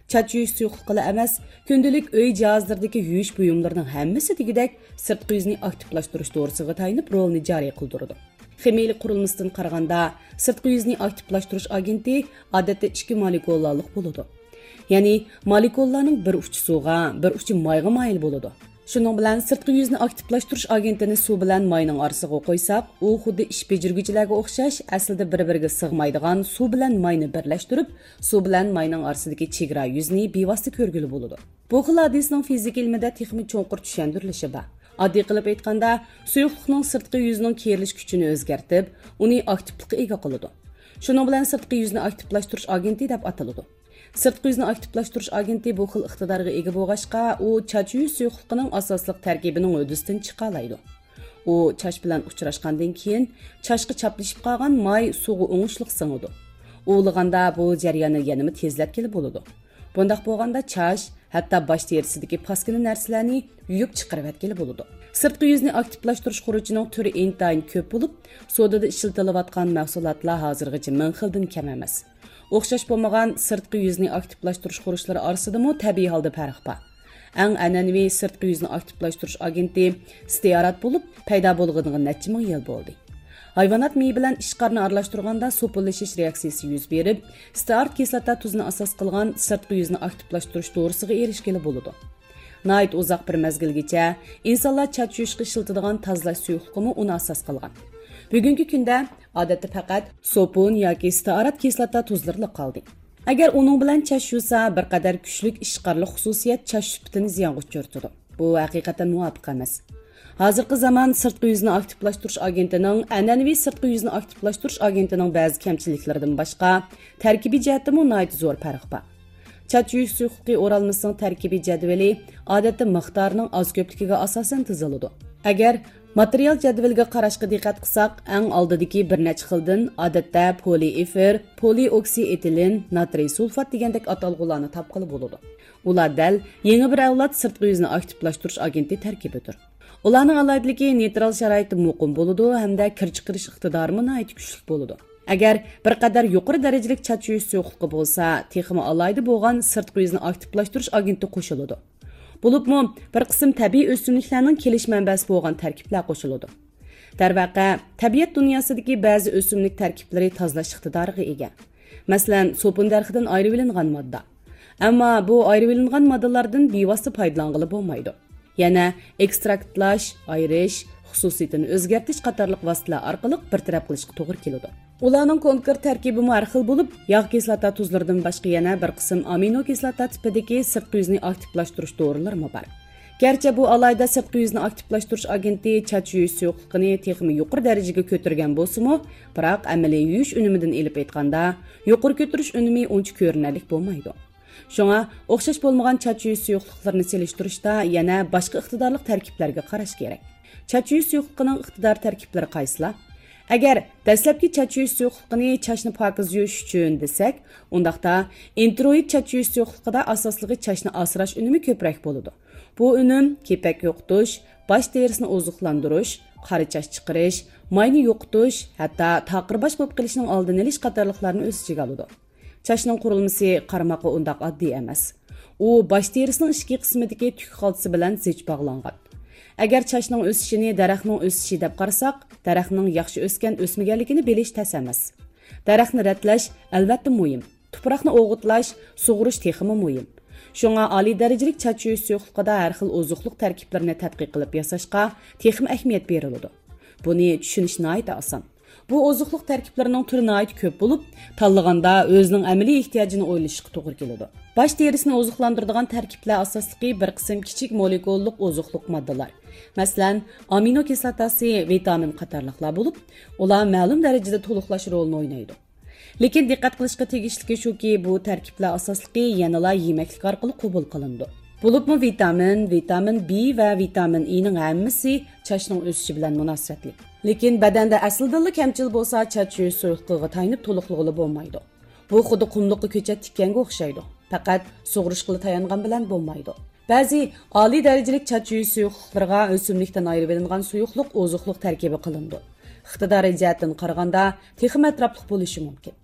Çaç yuyish suyuqliqila emas, kündülük öy cihazlarındaki yuyish buyumlarının hammasi degidek sirtqi yuzni aktivlashtirish to'g'risiga tayinib rolni joriy qildirdi. Ximiyalik qurilmasidan qaraganda, sirtqi yuzni aktivlashtirish agenti odatda 2 molekulalarlik bo'ladi. Ya'ni molekulalarning bir uchi suvga, bir uchi mayga mayil bo'ladi. Shuning bilan sirtqi yuzni aktivlashtirish agentini suv bilan mayning orasiga qo'ysak, u xuddi ish bejirguvchilarga o'xshash, aslida bir-biriga sig'maydigan suv bilan mayni birlashtirib, suv bilan mayning orasidagi chegara yuzni bevosita ko'rgili bo'ladi. Bu xil hadisning fizik ilmida texnik cho'nqur tushuntirilishi bor. Oddiy qilib aytganda, suyuqlikning sirtqi yuzining kerilish kuchini o'zgartib, uni aktivlikka ega qiladi. Shuning bilan sirtqi yuzni aktivlashtirish agenti deb ataladi. Sirtqi yuzni aktivlashtirish agenti bu xil iqtidorga ega bo'lg'achqa, u chach yuz suyuqligining asosliq tarkibining o'disidan chiqa oladi. U chach bilan uchrashgandan keyin chashga chaplashib qolgan may suvga o'ngishliq singadi. O'liganda bu jarayonni yanada tezlatkili bo'ladi. Bundaq bo'lganda chach hatto bosh terisidagi paskina narsalarni yuyib chiqarib etkili bo'ladi. Sirtqi yuzni aktivlashtirish xurujining turi intayin ko'p bo'lib, sodada ishlatilayotgan mahsulotlar hozirgacha ming xildan kam emas. O'xshash bo'lmagan sirtqi yuzni aktivlashtirish xurujlari orasidami tabiiy holda farq bor. Eng an'anaviy sirtqi yuzni aktivlashtirish agenti stearat bo'lib, paydo bo'lganiga necha ming yil bo'ldi. Hayvonot miyi bilan ishqarni aralashtirganda so'pillashish reaksiyasi yuz berib, stearat kislota tuzini asos qilgan sirtqi yuzni aktivlashtirish to'g'risiga erishgili bo'ladi. Nayt uzoq bir mezgilgacha insonlar chach yuyishga ishlatadigan tozalash suyuqligimi uni asos qilgan. Bugungi kunda odatda faqat sopun yoki stearat kislota tuzlari qoldi. Agar uning bilan chash yuvsa, bir qadar kuchli ishqarli xususiyat chash sifatini ziyonga uchirtadi. Bu haqiqatan muvofiq emas. Hozirgi zamon sirtqi yuzni aktivlashtirish agentining an'anaviy sirtqi yuzni aktivlashtirish agentining ba'zi kamchiliklaridan boshqa tarkibiy jihatdan nayt zo'r farq bor. Chach yuyish suyuqligi o'ralmasining tarkibiy jadvali odatda miqdorining oz ko'pligiga asosan tuziladi. Agar material jadvaliga qarashga diqqat qilsak, eng oldidagi bir necha xildan odatda poliefer, polioksietilin, natriy sulfat degandek atalg'ularni topqili bo'ladi. Ular dal yangi bir avlod sirtqi yuzni aktivlashtirish agenti tarkibidir. Ularning alohidligi neytral sharoitda muqim bo'ladi hamda kir chiqarish iqtidori nihoyat kuchli bo'ladi. Agar bir qadar yuqori darajalik chach yuyish suyuqligi bo'lsa, texmi alohida bo'lgan sirtqi yuzni aktivlashtirish agenti qo'shiladi. Bo'libmi bir qism tabiiy o'simliklarning kelish manbasi bo'lgan tarkiblar qo'shiladi. Darvaqa, tabiat dunyosidagi ba'zi o'simlik tarkiblari tozalash iqtidoriga ega. Masalan, sopun darxidan ayirib olingan modda. Ammo bu ayirib olingan moddalardan bevosita foydalangili bo'lmaydi. Yana ekstraktlash, ayirish, xususiyatini o'zgartirish qatorliq vositalar orqali bir taraf qilishga to'g'ri keladi. Ularning konkret tarkibi har xil bo'lib, yog' kislota tuzlaridan boshqa yana bir qism amino kislota tipidagi sirtqi yuzni aktivlashtirish dorilar bor. Garchi bu alayda sirtqi yuzni aktivlashtirish agenti chach yuyish suyuqligini texnik yuqori darajaga ko'targan bo'lsa-mu, biroq amaliy yuyish unumidan elib aytganda, yuqori ko'tarish unumi uncha ko'rinarli bo'lmaydi. Shunga o'xshash bo'lmagan chach yuyish suyuqliklarini selishtirishda yana boshqa iqtidorli tarkiblarga qarash kerak. Chach yuyish suyuqligining iqtidor tarkiblari qaysilar? Agar dastlabki chach yuyish suyuqligini chashni pokiz yuyish uchun desak, undaqda enteroid chach yuyish suyuqligida asosligi chashni asrash unumi ko'proq bo'ladi. Bu unum kepak yo'qotish, bosh terisini oziqlantirish, qora chash chiqarish, mayni yo'qotish, hatto taqirbosh bo'lib qolishning oldini olish qatorliqlarni o'z ichiga oladi. Chashning qurilmasi qarmoqqa undaq oddiy emas. U bosh terisining ichki qismidagi tuk xaltasi bilan zich bog'langan. Agar chashning o'sishini daraxtning o'sishi deb qarasak, daraxtning yaxshi o'sgan o'smaganligini bilish tas emas. Daraxtni ratlash albatta muhim. Tuproqni o'g'itlash, sug'urish texmi muhim. Shunga oliy darajalik chach yuyish suyuqligida har xil oziqlik tarkiblarini tadqiq qilib yasashga texmi ahamiyat beriladi. Buni tushunish nihoyat oson. Bu oziqlik tarkiblarining turi nihoyat ko'p bo'lib, tanlaganda o'zining amaliy ehtiyojini o'ylashga to'g'ri keladi. Bosh terisini oziqlantiradigan tarkiblar asosligi bir qism kichik molekullik oziqlik moddalar. Masalan, amino kislotasi, vitamin qatorliqlar bo'lib, ular ma'lum darajada to'liqlash rolini o'ynaydi. Lekin diqqat qilishga tegishligi shuki, bu tarkiblar asosligi yanala yemaklik orqali qabul qilindi. Bo'libmi vitamin B va vitamin E ning hammasi chashning o'sishi bilan munosabatli. Lekin badanda aslida kamchil bo'lsa, chach yuyish suyuqligiga tayinib to'liqlig'i bo'lmaydi. Bu xuddi qumliqqa ko'chat tikkanga o'xshaydi. Faqat sug'urish qilib tayangan bilan bo'lmaydi. Ba'zi oliy darajalik chach yuyish suyuqliklariga o'simlikdan ayirib olingan suyuqlik oziqlik tarkibi qilindi. Iqtidoriy jihatdan qaraganda texnik atrofli bo'lishi mumkin.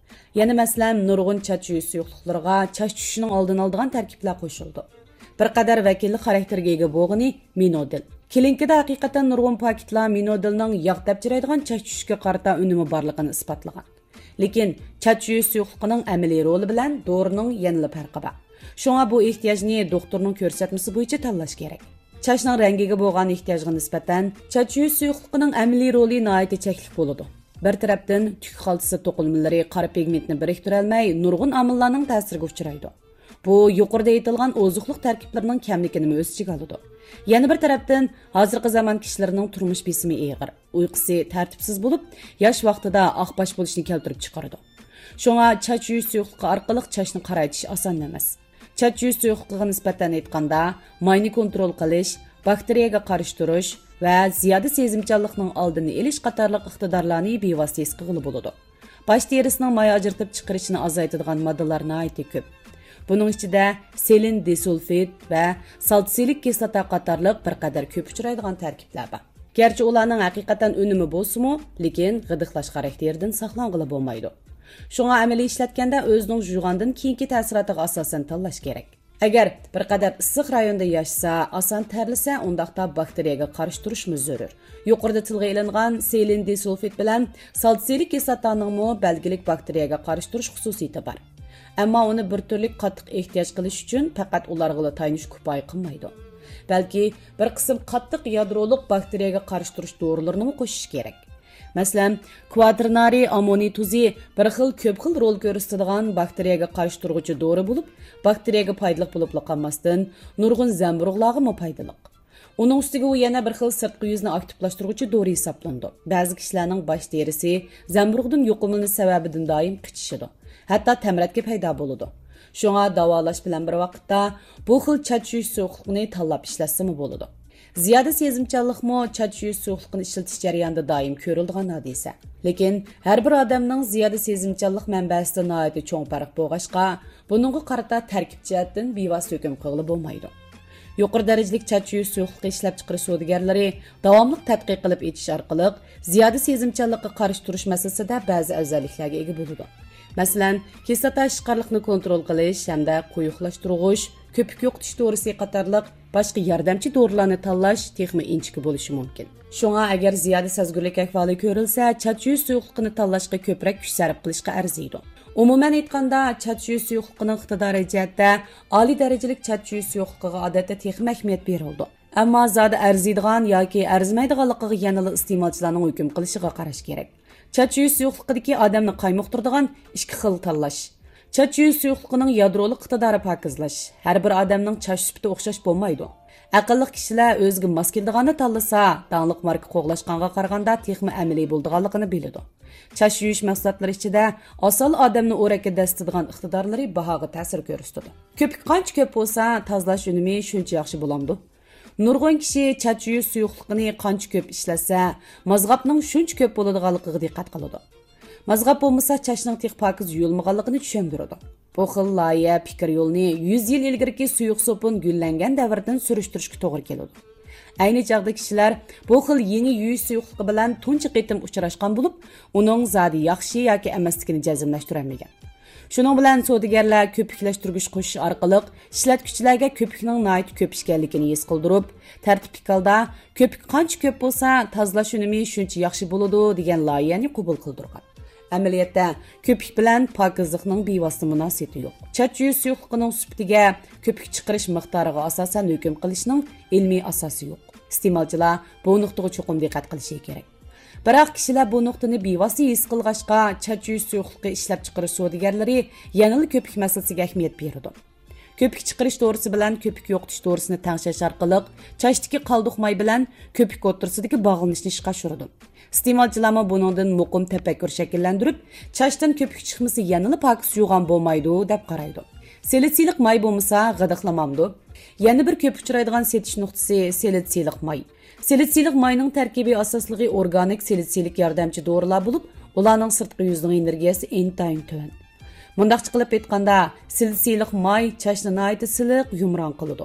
Yana masalan, nurg'un chaç yuvish suyuqliklariga chaç tushishning oldini oladigan tarkiblar qo'shildi. Bir qadar vakillik xarakterga ega bo'lg'ini minodil. Kelinkida haqiqatan nurg'un paketlar minodilning yog' tapchiraydigan chaç tushishga qarata unumi borligini isbotlagan. Lekin chaç yuvish suyuqligining amaliy roli bilan dorining yanada farqi bor. Shunga bu ehtiyojni doktorning ko'rsatmasi bo'yicha tanlash kerak. Chaçning rangiga bo'lgan ehtiyojga nisbatan chaç yuvish suyuqligining amaliy roli nihoyatda cheklik bo'ladi. Bir tarafdan tuk xaltasi to'qilmalari qora pigmentni biriktirib olmay, nurg'un omillarning ta'siriga uchraydi. Bu yuqorida aytilgan ozuqliq tarkiblarining kamligini o'z ichiga oladi. Yana bir tarafdan hozirgi zamon kishilarining turmush besimi og'ir, uyqusi tartibsiz bo'lib, yosh vaqtida oqbosh bo'lishni keltirib chiqaradi. Shunga chaç yuvish suyuqligi orqali chachni qaraytish oson emas. Chaç yuvish suyuqligiga nisbatan aytganda, mayni kontrol qilish, bakteriyaga qarshi turish va ziyoda sezimchanlikning oldini olish qatorliq iqtidorlarni bevosita his qilib bo'ladi. Bosh terisining may ajratib chiqarishini azaytadigan moddalar nihoyatda ko'p. Buning ichida selin disulfid va saltsilik kislota qatorliq bir qadar ko'p uchraydigan tarkiblar bor. Garchi ularning haqiqatan unumi bo'lsa-mu, lekin g'idiqlash xarakteridan saqlanqili bo'lmaydi. Shunga amaliy ishlatganda o'zining yug'andan keyingi ta'sirotiga asosan tanlash kerak. Agar bir qadar issiq rayonda yashasa, oson terlasa, undaqda bakteriyaga qarshi turish zarur. Yuqorida tilga ilingan selin disulfid bilan saltsilik kislotaning belgilik bakteriyaga qarshi turish xususiyati bor. Ammo uni bir turli qattiq ehtiyoj qilish uchun faqat ularga tayinish kifoya qilmaydi. Balki bir qism qattiq yadroliq bakteriyaga qarshi turish dorilarini qo'shish kerak. Masalan, quaternary ammoniy tuzi bir ko'p xil rol ko'rsatadigan bakteriyaga qarshi turuvchi dori bo'lib, bakteriyaga foydali bo'lib qolmasdan, nurg'un zamburug'larga foydali. Uning ustiga u yana bir xil sirtqi yuzni aktivlashtiruvchi dori hisoblandi. Ba'zi kishilarning bosh terisi zamburug'dan yuqumlanish sababidan doim qichishidi. Hatto tamratga paydo bo'ladi. Shunga davolash bilan bir vaqtda bu xil chaç yuvish suyuqligini tanlab ishlatsa bo'ladi. Ziyoda sezimchanlikmi chaç yuvish suyuqligini ishlatish jarayonida doim ko'riladigan hodisa. Lekin har bir odamning ziyoda sezimchanlik manbasida nihoyatda cho'ng farq bo'lg'achqa, buningga qarata tarkib jihatdan bevosita hukm qilib bo'lmaydi. Yuqori darajalik chaç yuvish suyuqligi ishlab chiqarish savdogarlari davomli tadqiq qilib etish orqali ziyoda sezimchanlikqa qarshi turish masalasida ba'zi afzalliklarga ega bo'ladi. Masalan, kislota ishqarliqni kontrol qilish hamda quyuqlashtirg'ish, ko'pik yo'qotish dorisi qatorliq boshqa yordamchi dorilarni tanlash texmi inchiki bo'lishi mumkin. Shunga agar ziyoda sezgurlik ahvoli ko'rilsa, chaç yuvish suyuqligini tanlashga ko'proq kuch sarf qilishga arziydi. Umuman aytganda, chaç yuvish suyuqligining iqtidori jihatda oliy darajalik chaç yuvish suyuqligiga odatda texmi ahamiyat berildi. Ammo zodi arziydigan yoki arzimaydiganligiga yanada iste'molchilarning hukm qilishiga qarash kerak. Chaç yuvish suyuqligidagi odamni qaymoqtiradigan ikki xil tanlash. Chaç yuvish suyuqligining yadroliq iqtidori pokizlash. Har bir odamning chaç sifati o'xshash bo'lmaydi. Aqlli kishilar o'ziga mos keladiganini tanlasa, dangliq marka qo'g'lashganga qaraganda texmi amaliy bo'lganligini biladi. Chaç yuvish mahsulotlari ichida asal odamni o'rakka dastadigan iqtidorlari bahoga ta'sir ko'rsatadi. Ko'pik qancha ko'p bo'lsa, tozalash unumi shuncha yaxshi bo'ladi. Nurg'un kishi chaç yuvish suyuqligini qancha ko'p ishlatsa, mazg'abning shuncha ko'p bo'ladiganligiga diqqat qiladi. Mazg'ab bo'lmasa, chachning tex pokiz yuyulmaganligini tushundiradi. Bu xil loyiha fikr yo'lni 100 yil ilgirki suyuq sopun gullangan davrdan surishtirishga to'g'ri keladi. Ayni chaqda kishilar bu xil yangi yuvish suyuqligi bilan tunchi qitim uchrashgan bo'lib, uning zodi yaxshi yoki emasligini jazmlashtirolmagan. Shuning bilan savdogarlar ko'piklashtirgich qo'shish orqali ishlatuvchilarga ko'pikning nihoyat ko'p ekanligini his qildirib, tartibli holda ko'pik qancha ko'p bo'lsa, tozalash unumi shuncha yaxshi bo'ladi degan loyihani qabul qildirgan. Amaliyotda ko'pik bilan pokizlikning bevosita munosabati yo'q. Chaç yuvish suyuqligining sifatiga ko'pik chiqarish miqdoriga asosan hukm qilishning ilmiy asosi yo'q. Iste'molchilar bu nuqtaga cho'qim diqqat qilishi kerak. Biroq kishilar bu nuqtani bevosita his qilg'achqa, chaç yuvish suyuqligi ishlab chiqarish savdogarlari yanada ko'pik masalasiga ahamiyat beradi. Köpük chiqarish dorisi bilan köpük yo'qotish dorisini tangshash orqali chachdagi qalduq may bilan köpük o'ttirsidagi bog'lanishni ishga oshiradi. Iste'molchilar buningdan muqim tafakkur shakllantirib, chachdan köpük chiqmasi yanada pokis yuvgan bo'lmaydi deb qaraydi. Selitsiylik may bo'lmasa g'idiqlamamdi. Yana bir ko'p uchraydigan setish nuqtasi selitsiylik may. Selitsiylik mayning tarkibiy asosligi organik selitsiylik yordamchi dorilar bo'lib, ularning sirtqi yuzining energiyasi intayin tuvan. Mundaqcha qilib aytganda, silsiylik may chachni nihoyat siliq, yumron qiladi.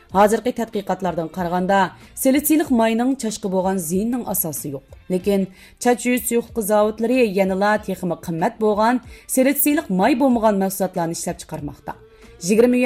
Hozirgi tadqiqotlardan qaraganda, selitsillik mayning chashqi bo'lgan ziyinning asosi yo'q. Lekin Chachu suyuqlik zavodlari yanada texmi qimmat bo'lgan selitsillik may bo'lmagan mahsulotlarni ishlab chiqarmoqda.